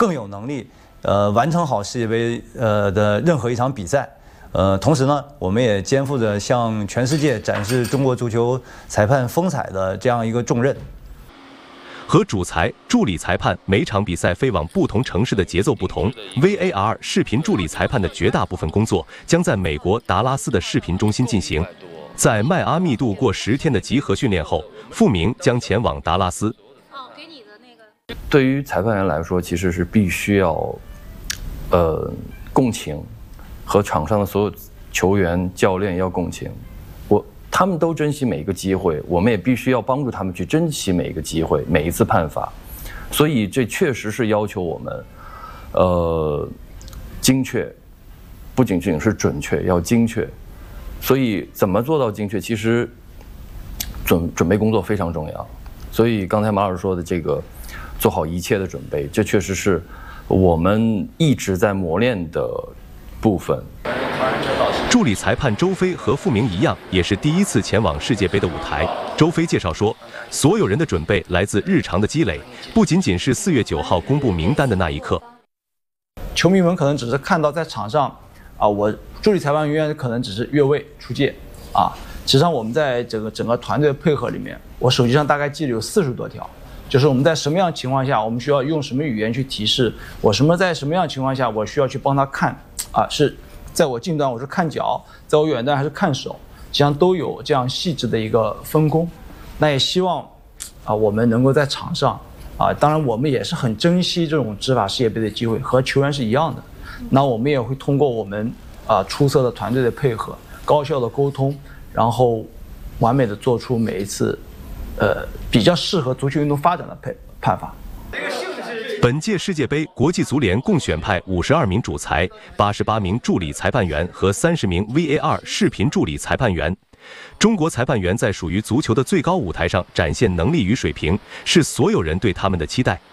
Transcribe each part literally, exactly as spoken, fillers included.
更有能力呃完成好世界杯呃的任何一场比赛。呃，同时呢，我们也肩负着向全世界展示中国足球裁判风采的这样一个重任。 和主裁、助理裁判每场比赛飞往不同城市的节奏不同 ，V A R 视频助理裁判的绝大部分工作将在美国达拉斯的视频中心进行。在迈阿密度过十天的集合训练后，傅明将前往达拉斯。 对于裁判员来说，其实是必须要，呃，共情，和场上的所有球员、教练要共情。我他们都珍惜每一个机会，我们也必须要帮助他们去珍惜每一个机会、每一次判罚。所以这确实是要求我们，呃，精确，不仅仅是准确，要精确。所以怎么做到精确，其实准准备工作非常重要。所以刚才马老师说的这个，做好一切的准备，这确实是我们一直在磨练的部分。 助理裁判周飞和傅明一样，也是第一次前往世界杯的舞台。周飞介绍说，所有人的准备来自日常的积累，不仅仅是四月九号公布名单的那一刻。 球迷们可能只是看到在场上，啊，我助理裁判员可能只是越位出界，啊，实际上我们在整个整个团队的配合里面，我手机上大概记了有四十多条。就是我们在什么样的情况下，我们需要用什么语言去提示我什么，在什么样的情况下，我需要去帮他看，啊，是在我近端我是看脚，在我远端还是看手，实际上都有这样细致的一个分工。那也希望啊，我们能够在场上啊，当然我们也是很珍惜这种执法世界杯的机会，和球员是一样的。那我们也会通过我们啊出色的团队的配合、高效的沟通，然后完美的做出每一次。呃，比较适合足球运动发展的判判罚。 本届世界杯，国际足联共选派五十二名主裁、八十八名助理裁判员和三十名 V A R 视频助理裁判员。中国裁判员在属于足球的最高舞台上展现能力与水平，是所有人对他们的期待。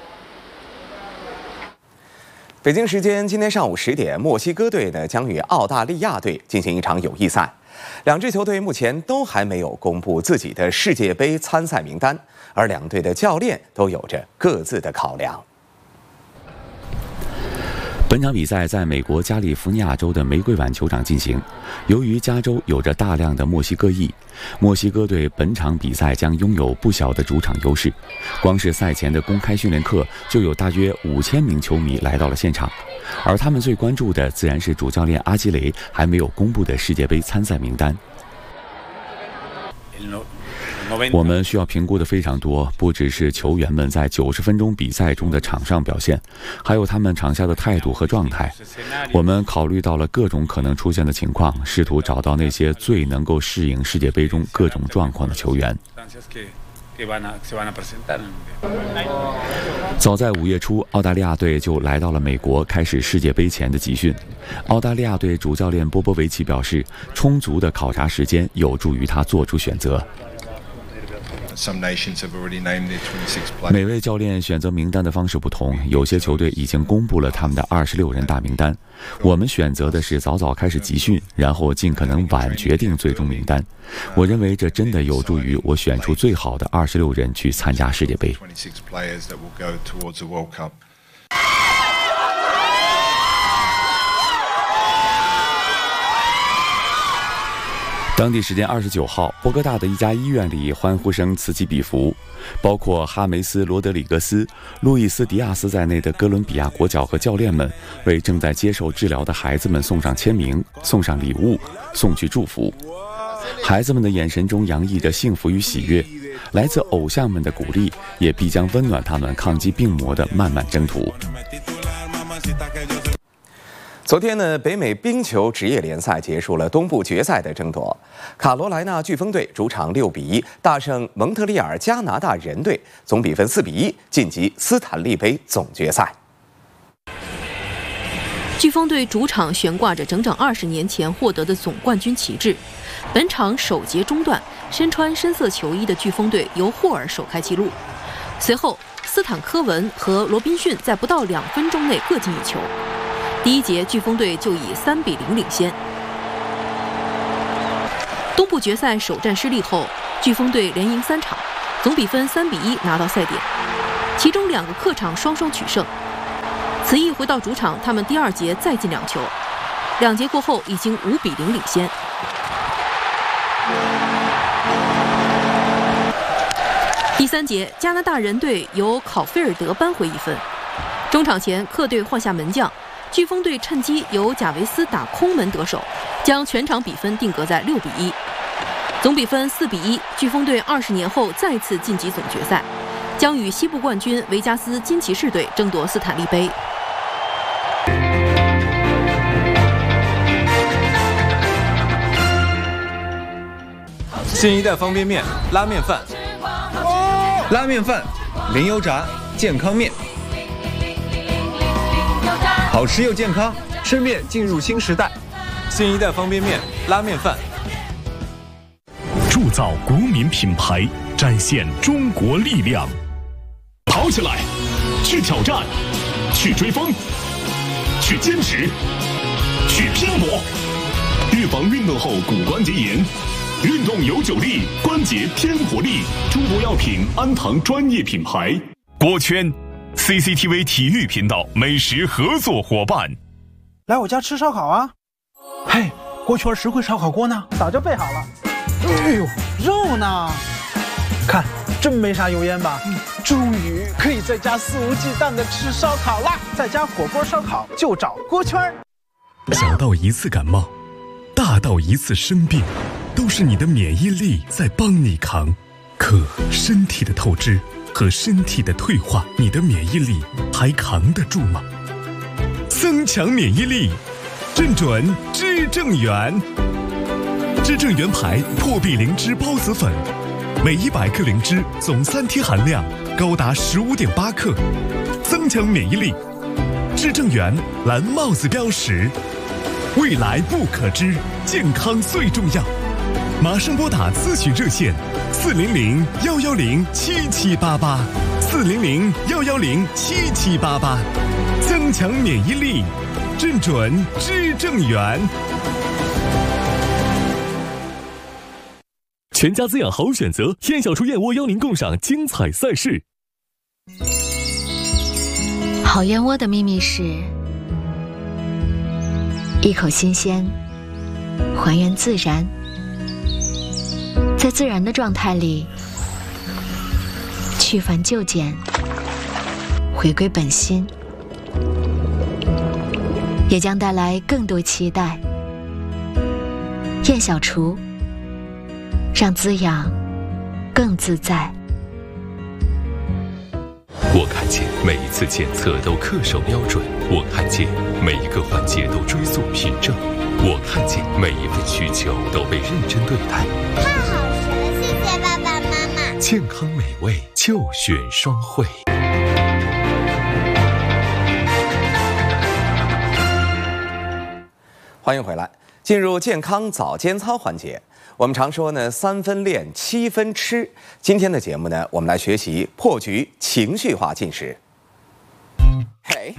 北京时间今天上午十点，墨西哥队呢将与澳大利亚队进行一场友谊赛。两支球队目前都还没有公布自己的世界杯参赛名单，而两队的教练都有着各自的考量。 本场比赛在美国加利福尼亚州的玫瑰湾球场进行。由于加州有着大量的墨西哥裔，墨西哥队本场比赛将拥有不小的主场优势。光是赛前的公开训练课就有大约五千名球迷来到了现场，而他们最关注的自然是主教练阿基雷还没有公布的世界杯参赛名单。我们需要评估的非常多，不只是球员们在九十分钟比赛中的场上表现，还有他们场下的态度和状态。我们考虑到了各种可能出现的情况，试图找到那些最能够适应世界杯中各种状况的球员。早在五月初，澳大利亚队就来到了美国，开始世界杯前的集训。澳大利亚队主教练波波维奇表示，充足的考察时间有助于他做出选择。每位教练选择名单的方式不同，有些球队已经公布了他们的二十六人大名单。我们选择的是早早开始集训，然后尽可能晚决定最终名单。我认为这真的有助于我选出最好的二十六人去参加世界杯。当地时间二十九号，波哥大的一家医院里欢呼声此起彼伏，包括哈梅斯·罗德里格斯、路易斯·迪亚斯在内的哥伦比亚国脚和教练们为正在接受治疗的孩子们送上签名、送上礼物、送去祝福。孩子们的眼神中洋溢着幸福与喜悦，来自偶像们的鼓励也必将温暖他们抗击病魔的漫漫征途。 昨天呢，北美冰球职业联赛结束了东部决赛的争夺，卡罗莱纳飓风队主场六比一大胜蒙特利尔加拿大人队，总比分四比一晋级斯坦利杯总决赛。 飓风队主场悬挂着整整二十年前获得的总冠军旗帜。本场首节中段，身穿深色球衣的飓风队由霍尔首开纪录，随后斯坦科文和罗宾逊在不到两分钟内各进一球。第一节，飓风队就以三比零领先。东部决赛首战失利后，飓风队连赢三场，总比分三比一拿到赛点，其中两个客场双双取胜。 此役回到主场，他们第二节再进两球，两节过后已经五比零领先。第三节，加拿大人队由考菲尔德扳回一分。中场前，客队换下门将，飓风队趁机由贾维斯打空门得手，将全场比分定格在六比一。总比分四比一，飓风队二十年后再次晋级总决赛，将与西部冠军维加斯金骑士队争夺斯坦利杯。 新一代方便面拉面饭，拉面饭，零油炸，健康面，好吃又健康，吃面进入新时代。新一代方便面拉面饭， 铸造国民品牌，展现中国力量。跑起来，去挑战，去追风，去坚持，去拼搏，预防运动后骨关节炎。运动有九力，关节添活力。中国药品安堂专业品牌。锅圈 ，C C T V 体育频道美食合作伙伴。 来我家吃烧烤啊！嘿，锅圈实惠烧烤锅呢？早就备好了。哎呦，肉呢？看，真没啥油烟吧？嗯，终于可以在家肆无忌惮的吃烧烤啦！在家火锅烧烤就找锅圈。 小到一次感冒，大到一次生病。都是你的免疫力在帮你扛，可身体的透支和身体的退化，你的免疫力还扛得住吗？增强免疫力，正准知正元。知正元牌破壁灵芝孢子粉，每一百克灵芝总三贴含量高达十五点八克，增强免疫力。知正元蓝帽子标识，未来不可知，健康最重要。马上拨打咨询热线四零零幺幺零七七八八四零零幺幺零七七八八，增强免疫力，正准知正元。全家滋养好选择，燕小厨燕窝邀您共赏精彩赛事。 好燕窝的秘密是一口新鲜，还原自然。在自然的状态里，去繁就简，回归本心，也将带来更多期待。燕小厨，让滋养更自在。 我看见每一次检测都恪守标准，我看见每一个环节都追溯凭证，我看见每一份需求都被认真对待。 太好吃了，谢谢爸爸妈妈。 健康美味就选双汇。 欢迎回来，进入健康早间操环节。我们常说呢，三分练，七分吃。今天的节目呢，我们来学习破局情绪化进食。嘿。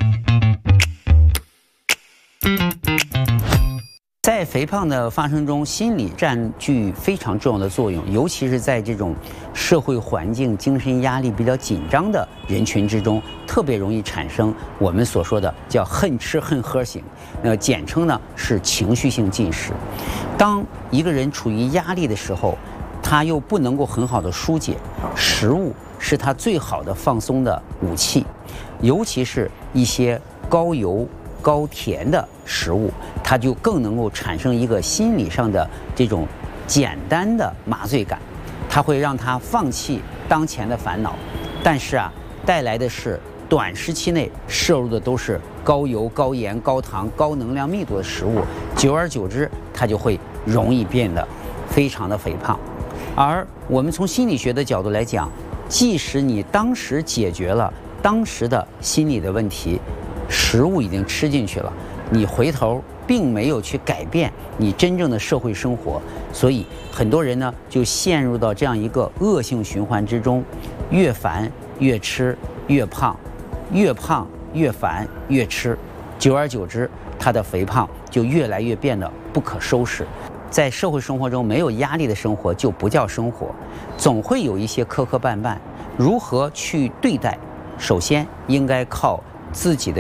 在肥胖的发生中，心理占据非常重要的作用，尤其是在这种社会环境、精神压力比较紧张的人群之中，特别容易产生我们所说的叫恨吃恨喝型，呃，简称呢是情绪性进食。当一个人处于压力的时候，他又不能够很好的疏解，食物是他最好的放松的武器，尤其是一些高油高甜的食物，它就更能够产生一个心理上的这种简单的麻醉感，它会让他放弃当前的烦恼，但是啊，带来的是短时期内摄入的都是高油、高盐、高糖、高能量密度的食物，久而久之，它就会容易变得非常的肥胖。而我们从心理学的角度来讲，即使你当时解决了当时的心理的问题，食物已经吃进去了，你回头并没有去改变你真正的社会生活，所以很多人呢就陷入到这样一个恶性循环之中，越烦越吃越胖，越胖越烦越吃，久而久之，他的肥胖就越来越变得不可收拾。在社会生活中没有压力的生活就不叫生活，总会有一些磕磕绊绊，如何去对待，首先应该靠自己的